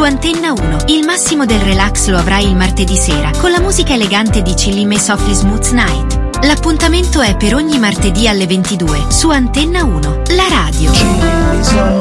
Antenna 1. Il massimo del relax lo avrai il martedì sera con la musica elegante di Chillim e Softly Smooth Night. L'appuntamento è per ogni martedì alle 22 su Antenna 1, la radio.